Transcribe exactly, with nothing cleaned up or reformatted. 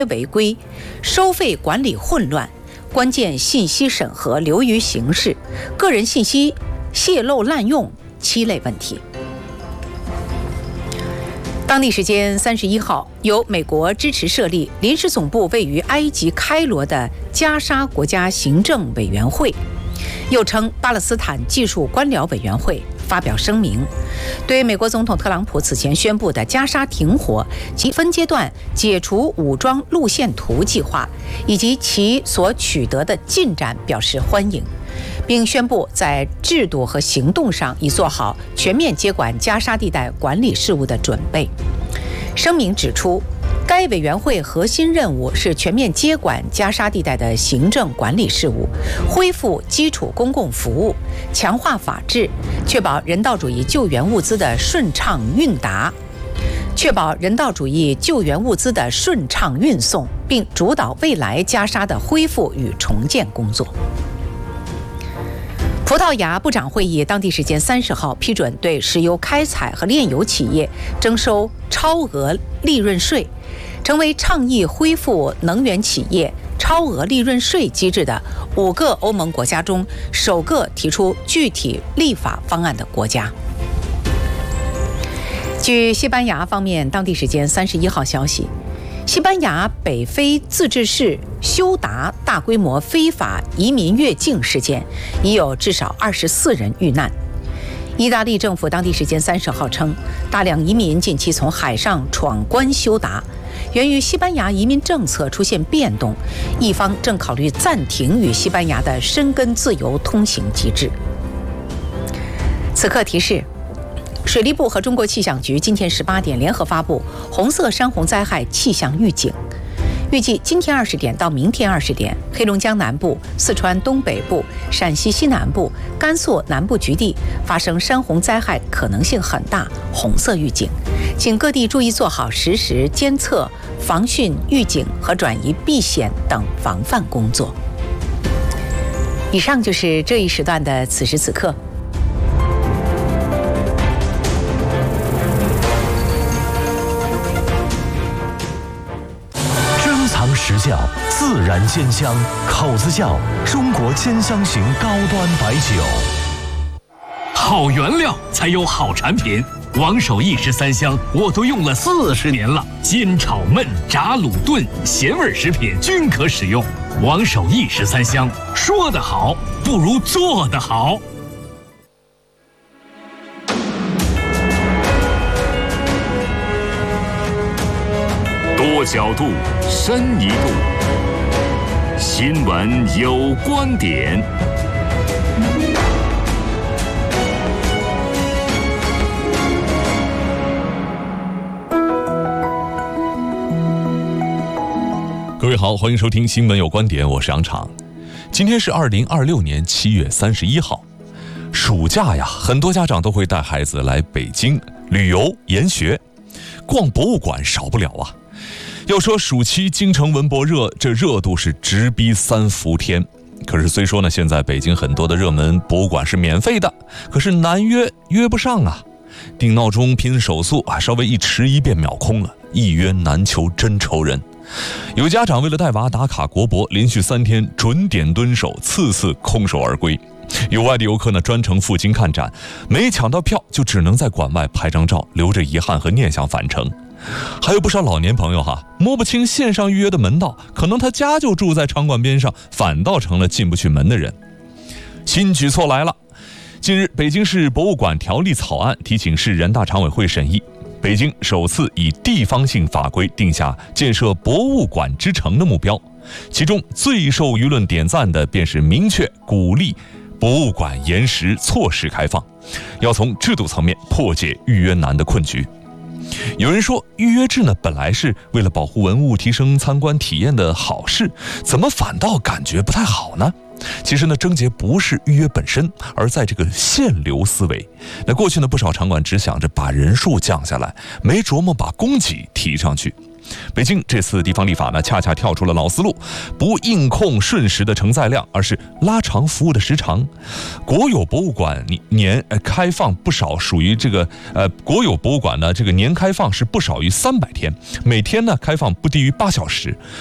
违规、收费管理混乱、关键信息审核流于形式、个人信息泄露滥用七类问题。当地时间三十一号，由美国支持设立、临时总部位于埃及开罗的加沙国家行政委员会，又称巴勒斯坦技术官僚委员会，发表声明，对美国总统特朗普此前宣布的加沙停火及分阶段解除武装路线图计划以及其所取得的进展表示欢迎，并宣布在制度和行动上已做好全面接管加沙地带管理事务的准备。声明指出，该委员会核心任务是全面接管加沙地带的行政管理事务，恢复基础公共服务，强化法治，确保人道主义救援物资的顺畅运达，确保人道主义救援物资的顺畅运送，并主导未来加沙的恢复与重建工作。葡萄牙部长会议当地时间三十号批准对石油开采和炼油企业征收超额利润税，成为倡议恢复能源企业超额利润税机制的五个欧盟国家中首个提出具体立法方案的国家。据西班牙方面当地时间三十一号消息，西班牙北非自治市休达大规模非法移民越境事件，已有至少二十四人遇难。意大利政府当地时间三十号称，大量移民近期从海上闯关休达，源于西班牙移民政策出现变动，一方正考虑暂停与西班牙的申根自由通行机制。此刻提示，水利部和中国气象局今天十八点联合发布红色山洪灾害气象预警，预计今天二十点到明天二十点，黑龙江南部、四川东北部、陕西西南部、甘肃南部局地发生山洪灾害可能性很大，红色预警，请各地注意做好实时监测、防汛预警和转移避险等防范工作。以上就是这一时段的此时此刻。 实窖自然鲜香，口子窖中国兼香型高端白酒。 好原料才有好产品，王守义十三香我都用了四十年了，煎炒焖炸卤炖咸味食品均可使用。王守义十三香，说得好不如做得好。 多角度，深一度。新闻有观点。 各位好，欢迎收听新闻有观点，我是杨昶。今天是二零二六年七月三十一号，暑假呀，很多家长都会带孩子来北京旅游研学，逛博物馆少不了啊。要说暑期京城文博热，这热度是直逼三伏天。可是虽说呢，现在北京很多的热门博物馆是免费的，可是难约约不上啊。定闹钟拼手速啊，稍微一迟疑便秒空了，一约难求真愁人。有家长为了带娃打卡国博，连续三天准点蹲守，次次空手而归。有外地游客呢专程赴京看展，没抢到票就只能在馆外拍张照，留着遗憾和念想返程。还有不少老年朋友哈，摸不清线上预约的门道，可能他家就住在场馆边上，反倒成了进不去门的人。新举措来了，近日北京市博物馆条例草案提请市人大常委会审议，北京首次以地方性法规定下建设博物馆之城的目标，其中最受舆论点赞的便是明确鼓励博物馆延时错时开放，要从制度层面破解预约难的困局。有人说，预约制呢本来是为了保护文物、提升参观体验的好事，怎么反倒感觉不太好呢？其实呢，症结不是预约本身，而在这个限流思维。那过去呢，不少场馆只想着把人数降下来，没琢磨把供给提上去。 北京这次地方立法呢，恰恰跳出了老思路，不硬控瞬时的承载量，而是拉长服务的时长。国有博物馆年开放不少，属于这个呃国有博物馆呢，这个年开放是不少于三百天，每天呢开放不低于八小时。